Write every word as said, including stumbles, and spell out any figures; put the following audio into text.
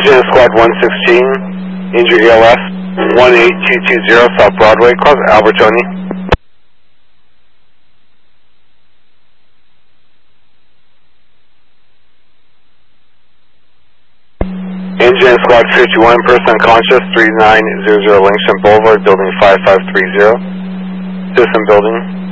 Engine Squad one sixteen, injury E L S one eight two two zero, South Broadway, cross Albertoni. Engine Squad fifty-one, person unconscious, three nine zero zero Langston Boulevard, building five five three zero, system building.